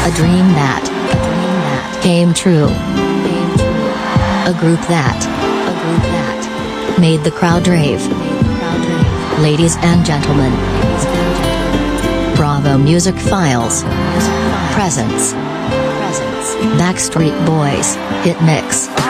A dream that came true. A group that made the crowd rave. Ladies and gentlemen, Bravo Music Files presents Backstreet Boys Hit Mix.